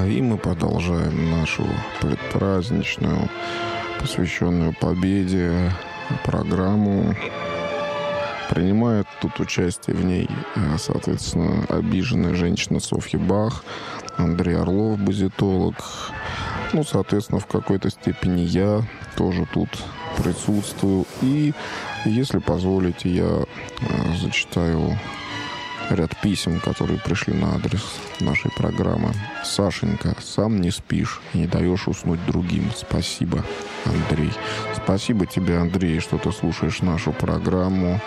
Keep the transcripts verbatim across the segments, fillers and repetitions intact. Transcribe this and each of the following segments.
И мы продолжаем нашу предпраздничную, посвященную победе, программу. Принимает тут участие в ней, соответственно, обиженная женщина Софья Бах, Андрей Орлов, базитолог. Ну, соответственно, в какой-то степени я тоже тут присутствую. И, если позволите, я зачитаю ряд писем, которые пришли на адрес нашей программы. Сашенька, сам не спишь и не даешь уснуть другим. Спасибо, Андрей. Спасибо тебе, Андрей, что ты слушаешь нашу программу.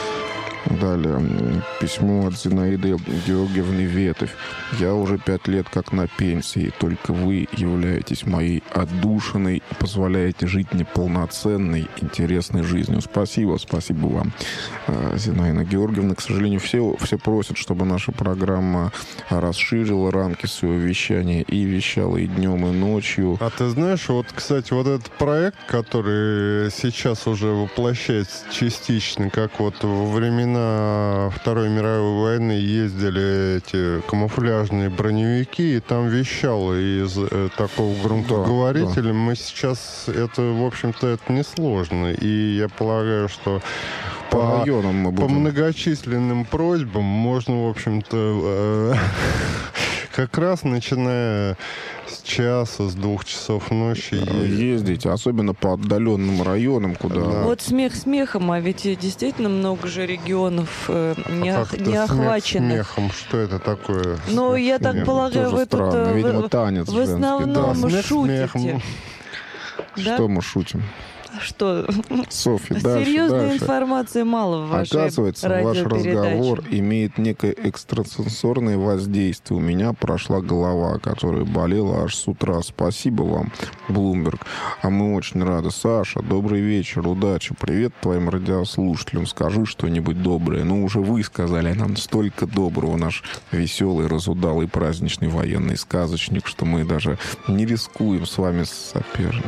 Далее. Письмо от Зинаиды Георгиевны Ветовь. Я уже пять лет как на пенсии. Только вы являетесь моей отдушиной и позволяете жить мне полноценной, интересной жизнью. Спасибо, спасибо вам, Зинаида Георгиевна. К сожалению, все, все просят, чтобы наша программа расширила рамки своего вещания и вещала и днем, и ночью. А ты знаешь, вот, кстати, вот этот проект, который сейчас уже воплощается частично, как вот во времена Второй мировой войны ездили эти камуфляжные броневики, и там вещало из э, такого громкоговорителя. Да, да. Мы сейчас, это, в общем-то, это несложно. И я полагаю, что по, по районам мы будем... по многочисленным просьбам можно, в общем-то, э, как раз начиная с часа, с двух часов ночи ездить. ездить, особенно по отдаленным районам, куда... Да. Вот смех смехом, а ведь действительно много же регионов э, не, а ох, не охваченных. Смехом, что это такое? Ну, смех я так полагаю, вы тут э, Видимо, танец в основном да, шутите. Смехом. Да? Что мы шутим? Что? Софья, дальше, серьезной дальше. информации мало в вашей Оказывается, ваш разговор имеет некое экстрасенсорное воздействие. У меня прошла голова, которая болела аж с утра. Спасибо вам, Блумберг. А мы очень рады. Саша, добрый вечер, удачи. Привет твоим радиослушателям. Скажи что-нибудь доброе. Ну, уже вы сказали нам столько доброго, наш веселый, разудалый, праздничный военный сказочник, что мы даже не рискуем с вами соперничать.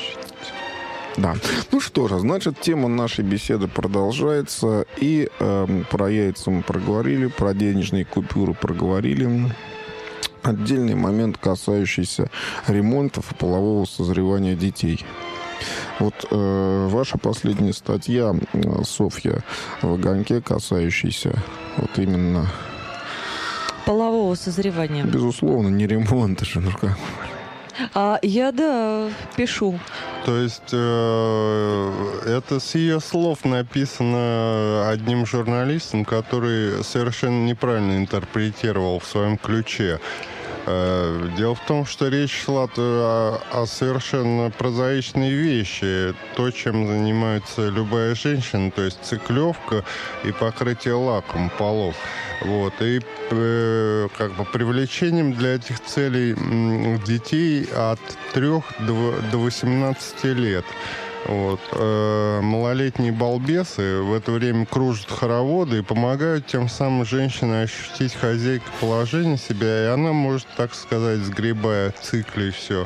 Да. Ну что же, значит, тема нашей беседы продолжается. И э, про яйца мы проговорили, про денежные купюры проговорили. Отдельный момент, касающийся ремонтов и полового созревания детей. Вот э, ваша последняя статья, Софья, в «Огоньке», касающаяся вот именно... полового созревания. Безусловно, не ремонта же, ну как... А я, да, пишу. То есть э, это с ее слов написано одним журналистом, который совершенно неправильно интерпретировал в своем ключе. Э, дело в том, что речь шла о, о совершенно прозаичной вещи. То, чем занимается любая женщина, то есть циклевка и покрытие лаком полов. Вот. И э, как бы привлечением для этих целей детей от трёх до восемнадцати лет. Вот. Э, малолетние балбесы в это время кружат хороводы и помогают тем самым женщине ощутить хозяйкой положение себя, и она может, так сказать, сгребая цикли все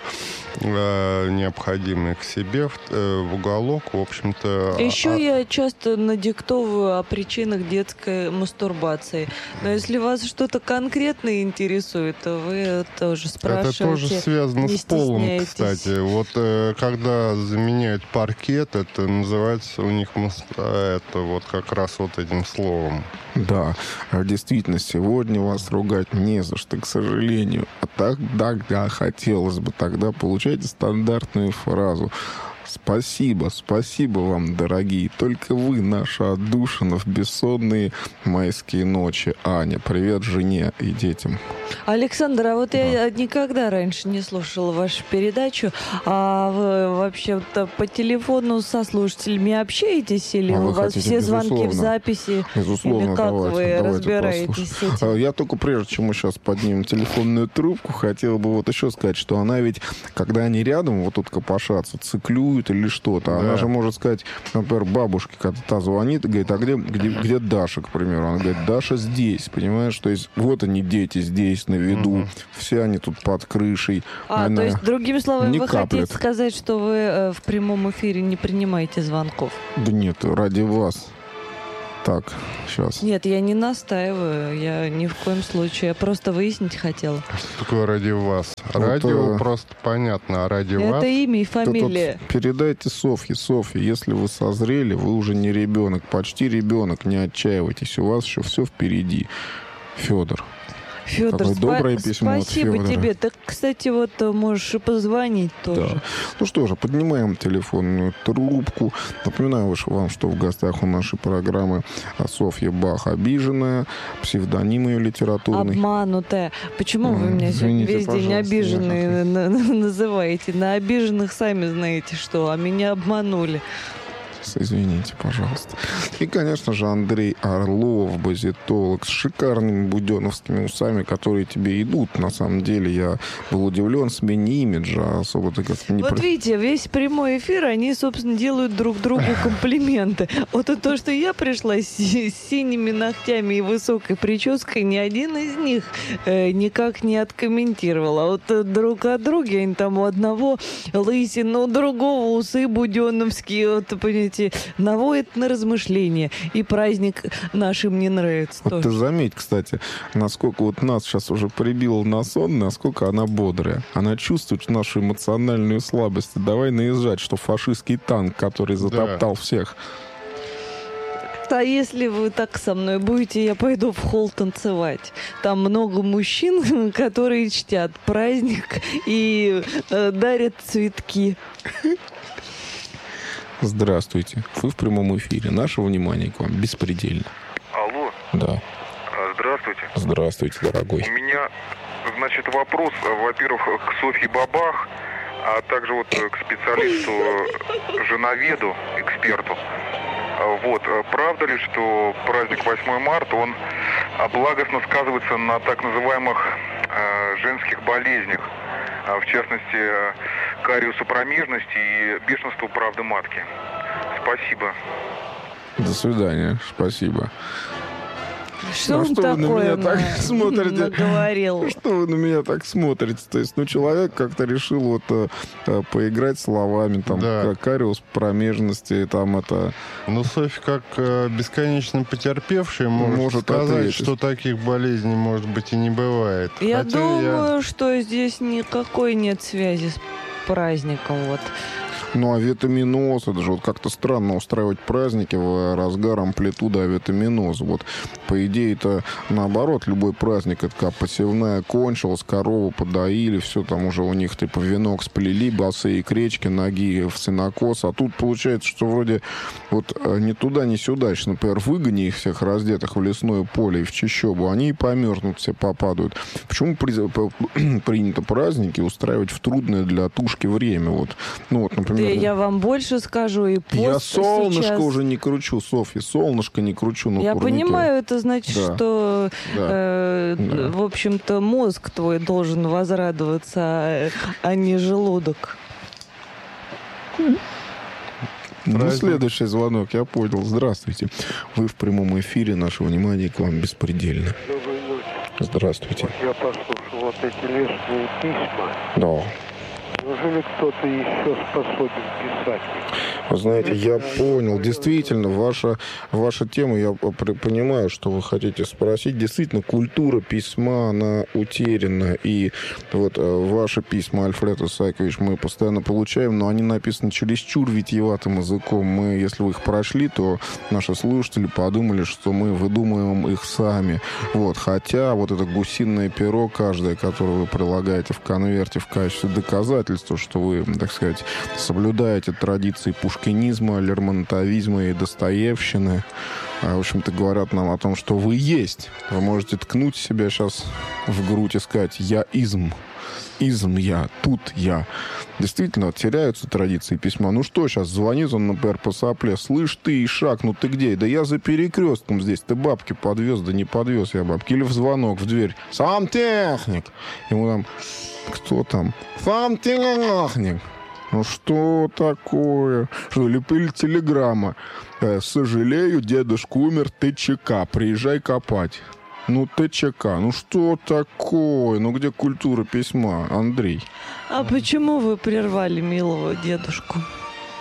э, необходимое к себе в, э, в уголок, в общем-то... Еще а... я часто надиктовываю о причинах детской мастурбации. Но если вас что-то конкретно интересует, то вы тоже спрашиваете. Это тоже связано с полом, кстати. Вот э, когда заменяют пару паркет, это называется у них это вот как раз вот этим словом. Да, действительно, сегодня вас ругать не за что, к сожалению. А так, да, да, хотелось бы тогда получать стандартную фразу. Спасибо, спасибо вам, дорогие. Только вы, наша отдушина в бессонные майские ночи. Аня, привет жене и детям. Александр, а вот да. я никогда раньше не слушала вашу передачу. А вы вообще-то по телефону со слушателями общаетесь? Или а у вас хотите, все звонки безусловно. В записи? Безусловно, или как давайте, вы давайте разбираетесь с этим? Я только прежде, чем мы сейчас поднимем телефонную трубку, хотел бы вот еще сказать, что она ведь, когда они рядом, вот тут копошатся, циклюют или что-то, да. она же может сказать, например, бабушке, когда та звонит и говорит, а где, где, где Даша, к примеру? Она говорит, Даша здесь, понимаешь? То есть вот они, дети здесь, на виду, угу. все они тут под крышей. А, она то есть, другими словами, вы каплет. хотите сказать, что вы э, в прямом эфире не принимаете звонков? Да нет, ради вас. Так, сейчас. Нет, я не настаиваю, я ни в коем случае, я просто выяснить хотела. Что такое ради вас? Радио вот, просто понятно, а ради это вас... Это имя и фамилия. Тут передайте Софье, Софья, если вы созрели, вы уже не ребенок, почти ребенок, не отчаивайтесь, у вас еще все впереди. Федор. Федор, доброе спа- письмо спасибо от тебе. Ты, кстати, вот можешь и позвонить тоже. Да. Ну что же, поднимаем телефонную трубку. Напоминаю вам, что в гостях у нашей программы Софья Бах обиженная, псевдоним ее литературный. Обманутая. Почему вы меня Извините, весь день обиженные называете? На обиженных сами знаете что, а меня обманули. Извините, пожалуйста. И, конечно же, Андрей Орлов, базитолог, с шикарными буденовскими усами, которые тебе идут. На самом деле, я был удивлен смене имиджа. Особо ты как-то не... Вот видите, весь прямой эфир, они, собственно, делают друг другу комплименты. Вот то, что я пришла с, с синими ногтями и высокой прической, ни один из них э, никак не откомментировал. А вот э, друг от друга, они там у одного лысина, у другого усы буденовские, вот, понимаете, наводит на размышления. И праздник наш им не нравится. Вот тоже. Ты заметь, кстати, насколько вот нас сейчас уже прибило на сон, насколько она бодрая. Она чувствует нашу эмоциональную слабость. Давай наезжать, что фашистский танк, который затоптал да. всех. А если вы так со мной будете, я пойду в холл танцевать. Там много мужчин, которые чтят праздник и э, дарят цветки. Здравствуйте. Вы в прямом эфире. Наше внимание к вам беспредельно. Алло. Да. Здравствуйте. Здравствуйте, дорогой. У меня, значит, вопрос, во-первых, к Софье Бабах, а также вот к специалисту, женоведу, эксперту. Вот. Правда ли, что праздник восьмое марта, он благостно сказывается на так называемых э, женских болезнях, в частности, кариесу промежности и бешенству правды матки? Спасибо. До свидания. Спасибо. Что а он что такое вы на меня на... так смотрите? Наговорил? Что вы на меня так смотрите? То есть, ну, человек как-то решил вот э, э, поиграть словами, там, да. кариес промежности, там, это... Ну, Софья, как э, бесконечно потерпевшая, может, может сказать, ответить. Что таких болезней, может быть, и не бывает. Я Хотя думаю, я... что здесь никакой нет связи с праздником, вот. Ну, а авитаминоз, это же вот как-то странно устраивать праздники в разгар амплитуды авитаминоза. Вот, по идее, это наоборот, любой праздник, это как посевная кончилась, корову подоили, все там уже у них, типа, венок сплели, босые кречки, ноги в сенокос. А тут получается, что вроде вот ни туда, ни сюда, если, например, выгони их всех раздетых в лесное поле и в чащобу, они и померзнут, все попадают. Почему при... принято праздники устраивать в трудное для тушки время? Вот, ну, вот, например, Да, я вам больше скажу, и пост Я солнышко сейчас... уже не кручу, Софья, солнышко не кручу на Я турнике. понимаю, это значит, да. что, да. Э, да. в общем-то, мозг твой должен возрадоваться, а, а не желудок. Ну, следующий звонок, я понял. Здравствуйте. Вы в прямом эфире, наше внимание к вам беспредельно. Доброй ночи. Здравствуйте. Вот я послушал вот эти лестные письма. Да. Неужели кто-то еще способен писать? Вы знаете, я понял. Действительно, ваша, ваша тема, я понимаю, что вы хотите спросить. Действительно, культура письма, она утеряна. И вот ваши письма, Альфред Исаакович, мы постоянно получаем, но они написаны чересчур витиеватым языком. Мы, если вы их прошли, то наши слушатели подумали, что мы выдумываем их сами. Вот. Хотя вот это гусиное перо каждое, которое вы прилагаете в конверте в качестве доказательства, что вы, так сказать, соблюдаете традиции пушкинизма, лермонтовизма и достоевщины. В общем-то, говорят нам о том, что вы есть. Вы можете ткнуть себя сейчас в грудь и сказать «я изм». Изм я, тут я. Действительно, теряются традиции письма. Ну что, сейчас звонит он, например, по сопле. Слышь, ты, Ишак, ну ты где? Да я за перекрестком здесь. Ты бабки подвез, да не подвез я бабки. Или в звонок, в дверь. Сам техник. Ему там, кто там? Сам техник. Ну что такое? Что, или, или телеграмма. Э, сожалею, дедушка умер, ты ЧК, приезжай копать. Ну, ТЧК, ну что такое? Ну, где культура письма, Андрей? А почему вы прервали милого дедушку?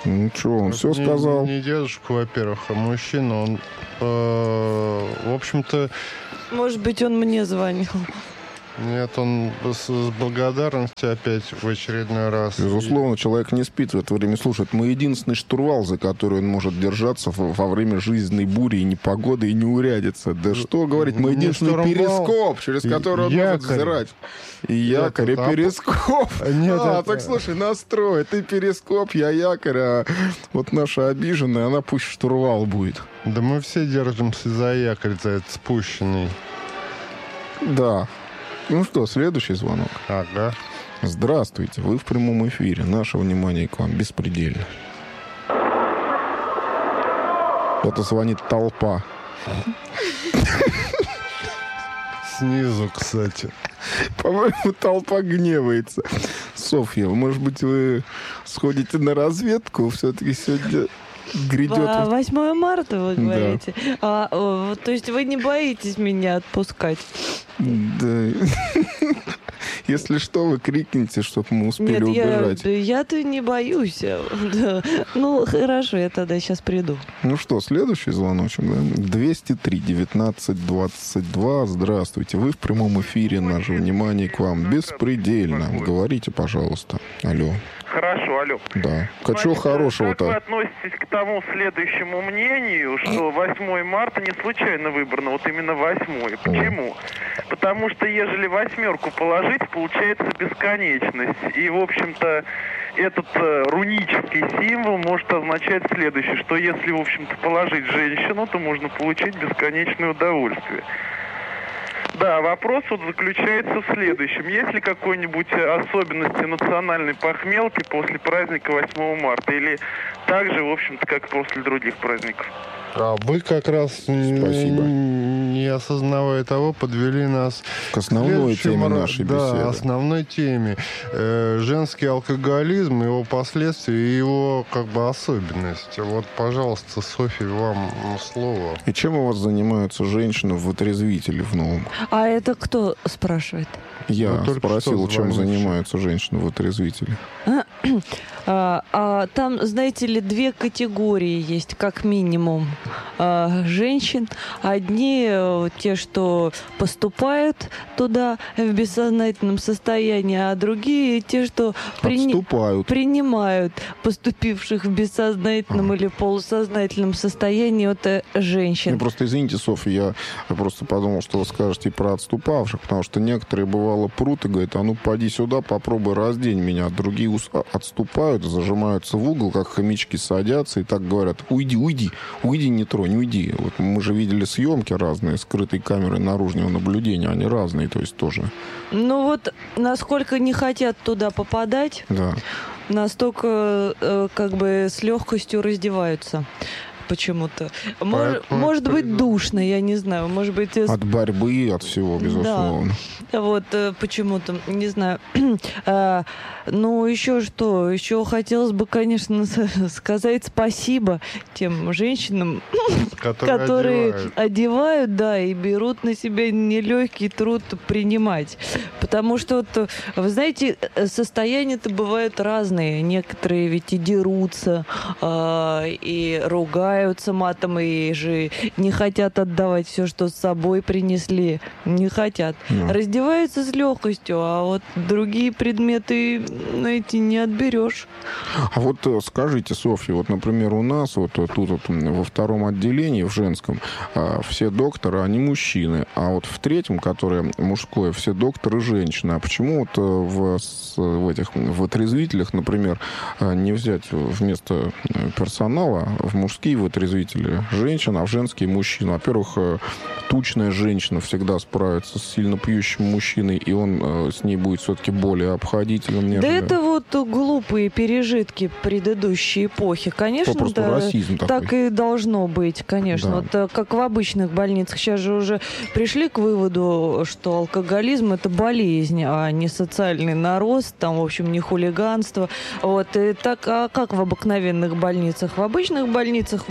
Ну что, он все не, сказал? Не дедушка, во-первых, а мужчина. Он, э, в общем-то... Может быть, он мне звонил. Нет, он с, с благодарностью опять в очередной раз. Безусловно, человек не спит в это время, слушает. Мы единственный штурвал, за который он может держаться во время жизненной бури и непогоды, и не урядиться. Да что говорить, мы единственный перископ, через который он может взирать. И якорь, и перископ. Нет, а, это... так слушай, настрой. Ты перископ, я якорь, а вот наша обиженная, она пусть штурвал будет. Да мы все держимся за якорь, за этот спущенный. Да. Ну что, следующий звонок. Ага. Здравствуйте, вы в прямом эфире. Наше внимание к вам беспредельно. Это звонит толпа. Снизу, кстати. По-моему, толпа гневается. Софья, может быть, вы сходите на разведку? Все-таки сегодня грядет... восьмое марта, вы говорите? Да. А, о, то есть вы не боитесь меня отпускать? Да. Если что, вы крикните, чтобы мы успели Нет, убежать. Я, я-то не боюсь. Да. Ну, хорошо, я тогда сейчас приду. Ну что, следующий звоночек, да? двести три девятнадцать двадцать два. Здравствуйте. Вы в прямом эфире. Наше внимание к вам беспредельно. Говорите, пожалуйста. Алло. Хорошо, алло. Да. А чего хорошего-то? Как вы относитесь к тому следующему мнению, что восьмое марта не случайно выбрано, вот именно восьмое? Почему? Потому что ежели восьмерку положить, получается бесконечность. И, в общем-то, этот э, рунический символ может означать следующее, что если, в общем-то, положить женщину, то можно получить бесконечное удовольствие. Да, вопрос вот заключается в следующем. Есть ли какой-нибудь особенности национальной похмелки после праздника восьмого марта? Или так же, в общем-то, как после других праздников? А вы как раз, Спасибо. не осознавая того, подвели нас к основной теме нашей да, беседы. Да, основной теме. Э, женский алкоголизм, его последствия и его как бы особенности. Вот, пожалуйста, Софья, вам слово. И чем у вас занимаются женщины в отрезвителе в новом? А это кто спрашивает? Я спросил, чем занимаются женщины в отрезвителе. А, а, там, знаете ли, две категории есть, как минимум, а, женщин. Одни те, что поступают туда в бессознательном состоянии, а другие те, что прини... принимают поступивших в бессознательном а. или полусознательном состоянии от женщин. Ну, просто извините, Софья, я просто подумал, что вы скажете про отступавших, потому что некоторые, бывало, прут и говорят: а ну, поди сюда, попробуй раздень меня. Другие отступают, зажимаются в угол, как хомячки садятся и так говорят: уйди, уйди, уйди, не тронь, уйди. Вот мы же видели съемки разные, скрытые камеры наружного наблюдения, они разные, то есть тоже. Ну вот, насколько не хотят туда попадать, да. настолько э, как бы с легкостью раздеваются. Почему-то. Мож, может быть, душно, я не знаю. Может быть... От борьбы, от всего, безусловно. Да. Вот, почему-то, не знаю. А, ну, еще что? Еще хотелось бы, конечно, сказать спасибо тем женщинам, которые, которые одевают. одевают, да, и берут на себя нелегкий труд принимать. Потому что, вот, вы знаете, состояния-то бывают разные. Некоторые ведь и дерутся, а, и ругают матом, и же не хотят отдавать все, что с собой принесли. Не хотят. No. Раздеваются с легкостью, а вот другие предметы, знаете, не отберешь. А вот скажите, Софья, вот, например, у нас вот тут вот, во втором отделении, в женском, все докторы, они мужчины, а вот в третьем, которое мужское, все докторы женщины. А почему вот в, в этих в отрезвителях, например, не взять вместо персонала в мужские отрезвители женщин, а в женские мужчины? Во-первых, тучная женщина всегда справится с сильно пьющим мужчиной, и он с ней будет все-таки более обходительным, нежели... Да это вот глупые пережитки предыдущей эпохи. Конечно, да, так и должно быть, конечно. Да. Вот как в обычных больницах. Сейчас же уже пришли к выводу, что алкоголизм — это болезнь, а не социальный нарост, там, в общем, не хулиганство. Вот. И так, а как в обыкновенных больницах? В обычных больницах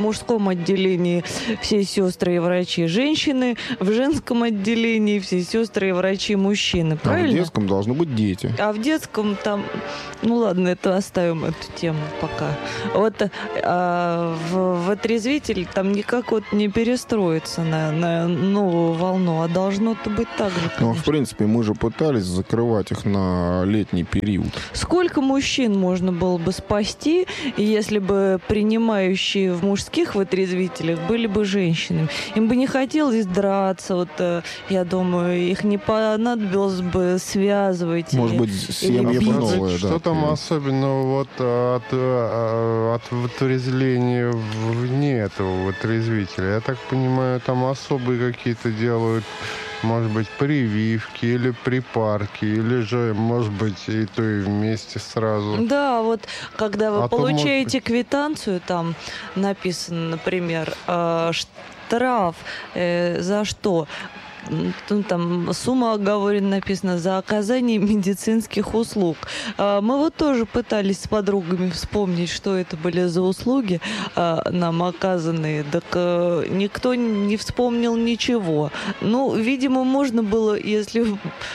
мужском отделении все сестры и врачи женщины, в женском отделении все сестры и врачи мужчины, правильно? А в детском должны быть дети. А в детском там... Ну ладно, это оставим эту тему пока. Вот а, в, в отрезвитель там никак вот не перестроиться на, на новую волну, а должно-то быть так же, конечно. Ну, в принципе, мы же пытались закрывать их на летний период. Сколько мужчин можно было бы спасти, если бы принимающие в мужских вытрезвителях были бы женщинами? Им бы не хотелось драться, вот, я думаю, их не понадобилось бы связывать. Может быть, семья бы новая, что да. Там особенного вот от, от вытрезвления вне этого вытрезвителя? Я так понимаю, там особые какие-то делают, может быть, прививки или припарки, или же, может быть, и то и вместе сразу. Да, вот когда вы а получаете быть... квитанцию, там написано, например, э, штраф э, за что? Там сумма оговорена, написано, за оказание медицинских услуг. Мы вот тоже пытались с подругами вспомнить, что это были за услуги нам оказанные. Так никто не вспомнил ничего. Ну, видимо, можно было, если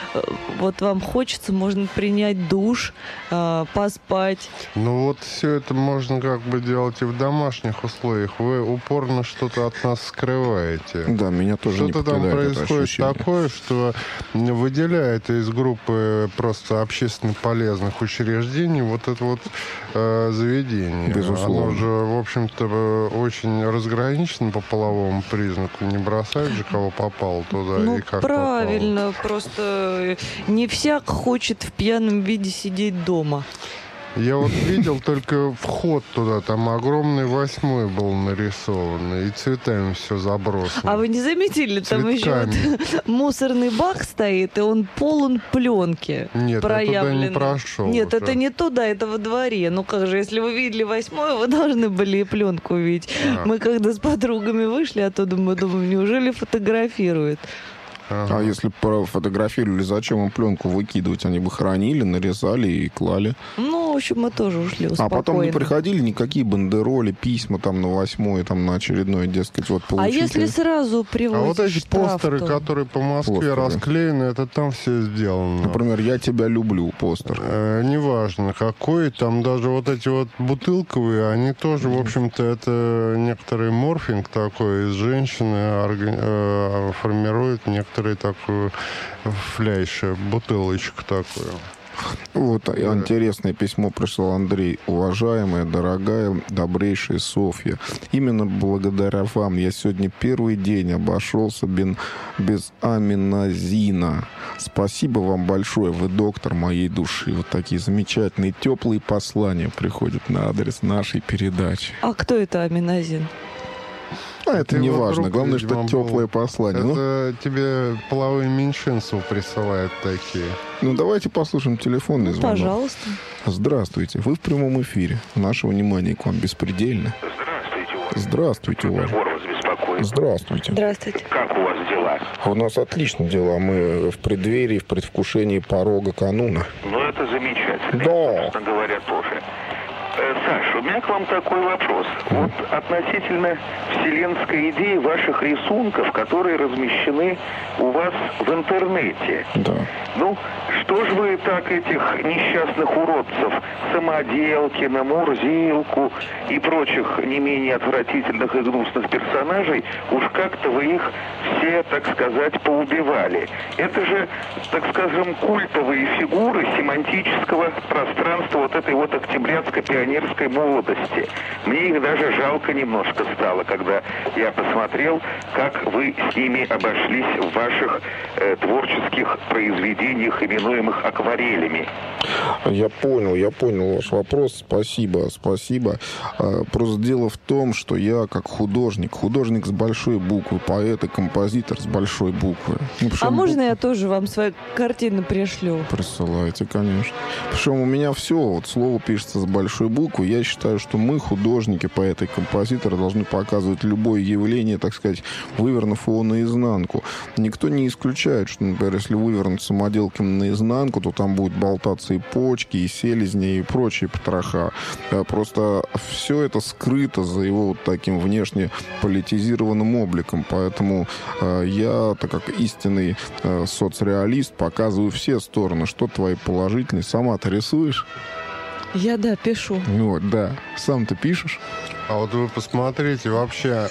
вот вам хочется, можно принять душ, поспать. Ну вот все это можно как бы делать и в домашних условиях. Вы упорно что-то от нас скрываете. Да, меня тоже не покидает это ощущение. Что-то там происходит такое, что выделяет из группы просто общественно полезных учреждений вот это вот э, заведение. Безусловно. Оно же, в общем-то, очень разграничено по половому признаку. Не бросает же, кого попало туда ну, и как правильно. попало. Просто не всяк хочет в пьяном виде сидеть дома. Я вот видел только вход туда, там огромный восьмой был нарисован, и цветами все забросано. А вы не заметили, там Цветками. еще вот мусорный бак стоит, и он полон пленки. Нет, я туда не прошел. Нет, уже. Это не туда, это во дворе. Ну как же, если вы видели восьмой, вы должны были и пленку увидеть. А. Мы когда с подругами вышли оттуда, мы думаем, неужели фотографируют? Ага. А если фотографировали, зачем им пленку выкидывать? Они бы хранили, нарезали и клали. Ну, в общем, мы тоже ушли успокоенно. А потом не приходили никакие бандероли, письма там на восьмое, там на очередное, дескать, вот получите. А если сразу приводить А вот эти штраф, постеры, то... которые по Москве постеры. расклеены, это там все сделано. Например, «Я тебя люблю» постер. Э, неважно какой, там даже вот эти вот бутылковые, они тоже, в общем-то, это некоторый морфинг такой из женщины орга... э, формирует некоторые такую фляйше, бутылочку такую. Вот да. Интересное письмо прислал Андрей. Уважаемая, дорогая, добрейшая Софья, именно благодаря вам я сегодня первый день обошелся без, без аминозина. Спасибо вам большое, вы доктор моей души. Вот такие замечательные, теплые послания приходят на адрес нашей передачи. А кто это аминозин? А это не важно. Главное, что был... теплое послание. Это ну? тебе половые меньшинства присылают такие. Ну, давайте послушаем телефонный звонок. Пожалуйста. Здравствуйте. Вы в прямом эфире. Наше внимание к вам беспредельно. Здравствуйте, у вас. Здравствуйте, Ольга. Разговор вас беспокоит. Здравствуйте. Здравствуйте. Как у вас дела? У нас отлично дела. Мы в преддверии, в предвкушении порога кануна. Ну, это замечательно. Да. Собственно говоря, тоже. Саша, у меня к вам такой вопрос. Вот относительно вселенской идеи ваших рисунков, которые размещены у вас в интернете. Да. Ну, что ж вы так этих несчастных уродцев, Самоделкина, Мурзилку и прочих не менее отвратительных и гнусных персонажей, уж как-то вы их все, так сказать, поубивали. Это же, так скажем, культовые фигуры семантического пространства вот этой вот октябрятской пионерской молодости. Мне их даже жалко немножко стало, когда я посмотрел, как вы с ними обошлись в ваших э, творческих произведениях, именуемых акварелями. Я понял, я понял ваш вопрос. Спасибо, спасибо. Просто дело в том, что я как художник, художник с большой буквы, поэт и композитор с большой буквы. Ну, а можно буквы... я тоже вам свою картину пришлю? Присылайте, конечно. Причем у меня все, вот слово пишется с большой буквы. Я считаю, что мы, художники, поэты и композиторы, должны показывать любое явление, так сказать, вывернув его наизнанку. Никто не исключает, что, например, если вывернуть Самоделкина наизнанку, то там будет болтаться и почки, и селезни, и прочие потроха. Просто все это скрыто за его вот таким внешне политизированным обликом. Поэтому я, так как истинный соцреалист, показываю все стороны. Что твои положительные? Сама ты рисуешь? Я, да, пишу. Вот, да. Сам ты пишешь? А вот вы посмотрите, вообще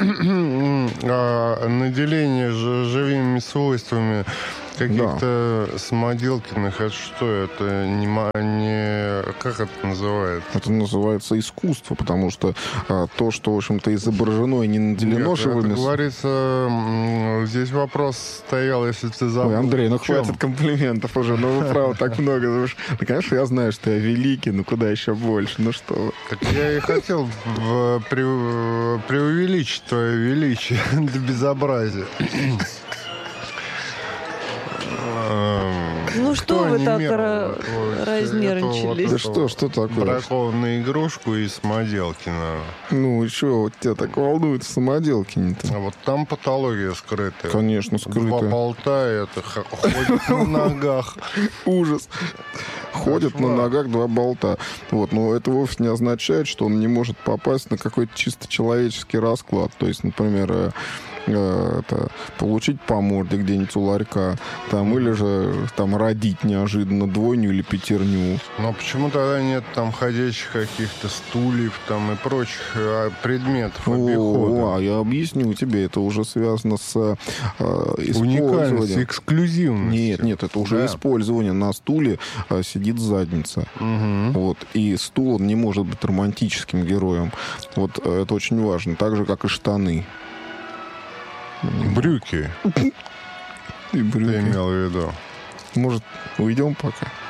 наделение живыми свойствами каких-то да. самоделкиных, это что? Это не, не... Как это называется? Это называется искусство, потому что а, то, что, в общем-то, изображено и не наделено Нет, живыми... это говорится, здесь вопрос стоял, если ты забыл. Ой, Андрей, ну хватит комплиментов уже, ну вы правы, так много. Ну, конечно, я знаю, что я великий, но куда еще больше, ну что. Так я и хотел преувеличить твое величие до безобразия. Ну что вы так разнервничались? Да что, что такое? Бракованную игрушку и самоделкина. Ну, что, вот тебя так волнует самоделкина-то? А вот там патология скрытая. Конечно, скрытая. Два болта, это ходят на ногах. Ужас. Ходят на ногах два болта. Вот, но это вовсе не означает, что он не может попасть на какой-то чисто человеческий расклад. То есть, например, это, получить по морде где-нибудь у ларька, там, или же там родить неожиданно двойню или пятерню. Но почему тогда нет там ходящих каких-то стульев там и прочих предметов обихода? О, а я объясню тебе, это уже связано с э, использованием. Уникальностью, эксклюзивностью. Нет, нет, это уже да. использование. На стуле э, сидит задница. Угу. Вот, и стул он не может быть романтическим героем. Вот э, это очень важно. Так же, как и штаны. Брюки. И брюки. Ты имел в виду. Может, уйдем пока?